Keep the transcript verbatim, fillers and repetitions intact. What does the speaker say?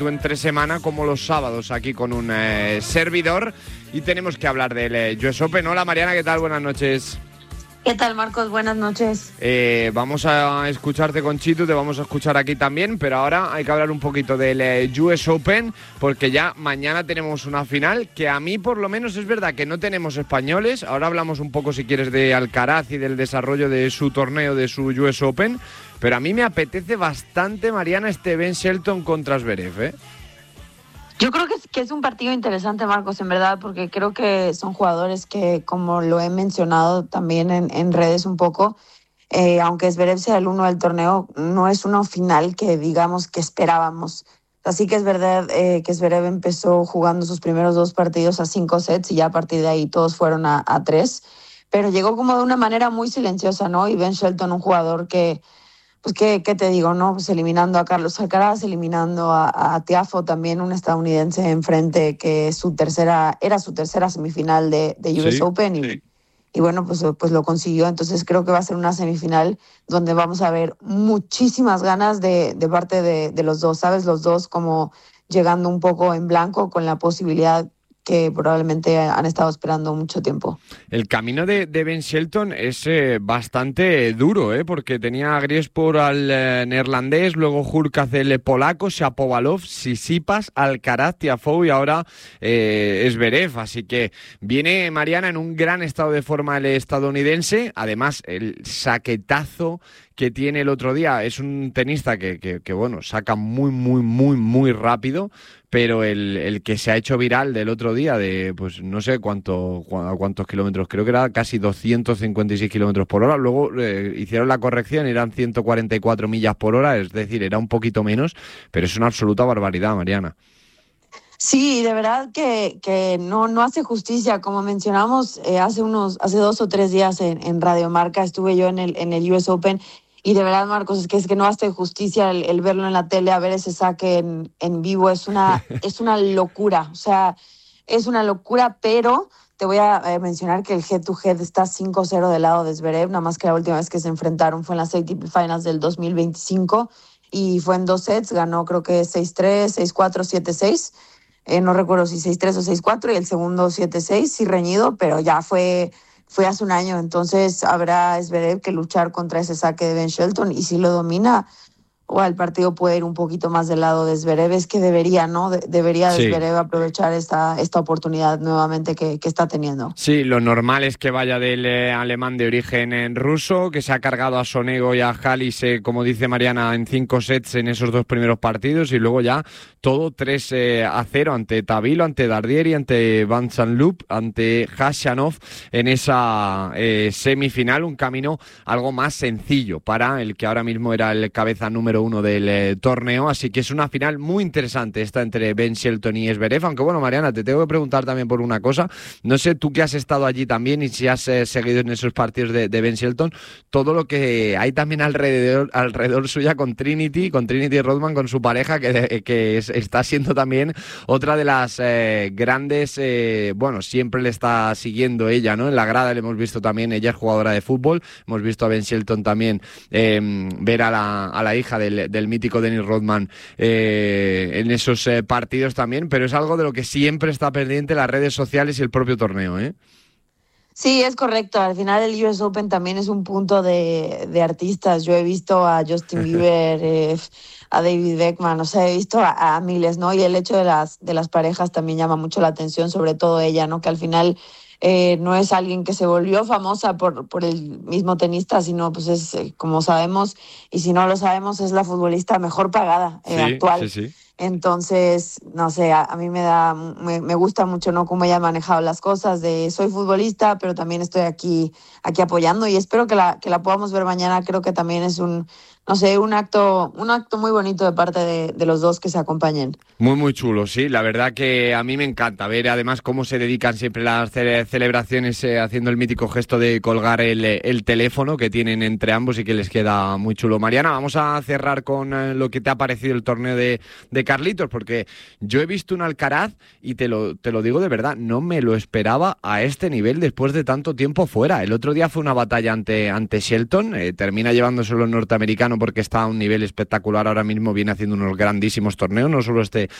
entre semana como los sábados aquí con un eh, servidor y tenemos que hablar del eh, U S Open. Hola Mariana, ¿qué tal? Buenas noches. ¿Qué tal, Marcos? Buenas noches. Eh, vamos a escucharte con Chitu, te vamos a escuchar aquí también, pero ahora hay que hablar un poquito del eh, U S Open porque ya mañana tenemos una final que a mí por lo menos es verdad que no tenemos españoles. Ahora hablamos un poco si quieres de Alcaraz y del desarrollo de su torneo, de su U S Open, pero a mí me apetece bastante, Mariana, este Ben Shelton contra Zverev, ¿eh? Yo creo que es, que es un partido interesante, Marcos, en verdad, porque creo que son jugadores que, como lo he mencionado también en, en redes un poco, eh, aunque Zverev sea el uno del torneo, no es una final que digamos que esperábamos. Así que es verdad eh, que Zverev empezó jugando sus primeros dos partidos a cinco sets y ya a partir de ahí todos fueron a, a tres, pero llegó como de una manera muy silenciosa, ¿no? Y Ben Shelton, un jugador que pues qué, qué te digo, ¿no? Pues eliminando a Carlos Alcaraz, eliminando a, a Tiafoe, también un estadounidense enfrente que su tercera, era su tercera semifinal de, de U S Sí, Open y, sí. y bueno, pues, pues lo consiguió. Entonces creo que va a ser una semifinal donde vamos a ver muchísimas ganas de, de parte de, de los dos, ¿sabes? Los dos como llegando un poco en blanco con la posibilidad que probablemente han estado esperando mucho tiempo. El camino de, de Ben Shelton es eh, bastante duro, ¿eh? Porque tenía a Griespor al eh, neerlandés, luego Hurkacz el polaco, Shapovalov, Tsitsipas, Alcaraz, Tiafoe y ahora eh, Zverev. Así que viene Mariana en un gran estado de forma el estadounidense. Además, el saquetazo que tiene el otro día es un tenista que, que, que bueno, saca muy, muy, muy, muy rápido, pero el, el que se ha hecho viral del otro día de, pues no sé cuánto, cuántos kilómetros, creo que era casi doscientos cincuenta y seis kilómetros por hora, luego eh, hicieron la corrección, eran ciento cuarenta y cuatro millas por hora, es decir, era un poquito menos, pero es una absoluta barbaridad, Mariana. Sí, de verdad que, que no, no hace justicia. Como mencionamos eh, hace unos, hace dos o tres días en, en Radio Marca estuve yo en el, en el U S Open y de verdad, Marcos, es que es que no hace justicia el, el verlo en la tele, a ver ese saque en, en vivo, es una, es una locura, o sea, es una locura, pero te voy a eh, mencionar que el head to head está cinco cero del lado de Zverev, nada más que la última vez que se enfrentaron fue en las A T P Finals del dos mil veinticinco y fue en dos sets, ganó creo que seis tres, seis cuatro, siete seis. Eh, no recuerdo si seis tres o seis cuatro y el segundo siete seis, sí reñido, pero ya fue, fue hace un año, entonces habrá Zverev que luchar contra ese saque de Ben Shelton y si lo domina, o el partido puede ir un poquito más del lado de Zverev, es que debería, ¿no? De- debería Sí. Zverev aprovechar esta, esta oportunidad nuevamente que, que está teniendo. Sí, lo normal es que vaya del eh, alemán de origen en ruso, que se ha cargado a Sonego y a Halis, eh, como dice Mariana, en cinco sets en esos dos primeros partidos y luego ya todo tres a cero ante Tavilo, ante Dardieri, ante Van Zandt ante Khachanov en esa eh, semifinal, un camino algo más sencillo para el que ahora mismo era el cabeza número uno del eh, torneo, así que es una final muy interesante esta entre Ben Shelton y Zverev, aunque bueno, Mariana, te tengo que preguntar también por una cosa. No sé, tú que has estado allí también y si has eh, seguido en esos partidos de, de Ben Shelton, todo lo que hay también alrededor, alrededor suya con Trinity, con Trinity Rodman, con su pareja, que, que es, está siendo también otra de las eh, grandes, eh, bueno, siempre le está siguiendo ella, ¿no? En la grada le hemos visto también, ella es jugadora de fútbol, hemos visto a Ben Shelton también eh, ver a la, a la hija del, del mítico Dennis Rodman eh, en esos eh, partidos también, pero es algo de lo que siempre está pendiente las redes sociales y el propio torneo, ¿eh? Sí, es correcto. Al final el U S Open también es un punto de, de artistas. Yo he visto a Justin Bieber, eh, a David Beckham, o sea, he visto a, a miles, ¿no? Y el hecho de las, de las parejas también llama mucho la atención, sobre todo ella, ¿no? Que al final eh, no es alguien que se volvió famosa por, por el mismo tenista, sino pues es, eh, como sabemos, y si no lo sabemos, es la futbolista mejor pagada eh, Sí, actual. sí, sí. Entonces, no sé, a, a mí me da, me, me gusta mucho, ¿no? Cómo ella ha manejado las cosas de soy futbolista, pero también estoy aquí, aquí apoyando y espero que la, que la podamos ver mañana. Creo que también es un, no sé, un acto, un acto muy bonito de parte de, de los dos que se acompañen. Muy, muy chulo, sí. La verdad que a mí me encanta ver además cómo se dedican siempre las ce- celebraciones eh, haciendo el mítico gesto de colgar el, el teléfono que tienen entre ambos y que les queda muy chulo. Mariana, vamos a cerrar con eh, lo que te ha parecido el torneo de, de Carlitos, porque yo he visto un Alcaraz y te lo, te lo digo de verdad, no me lo esperaba a este nivel después de tanto tiempo fuera. El otro día fue una batalla ante, ante Shelton, eh, termina llevándose los norteamericanos porque está a un nivel espectacular ahora mismo, viene haciendo unos grandísimos torneos, no solo este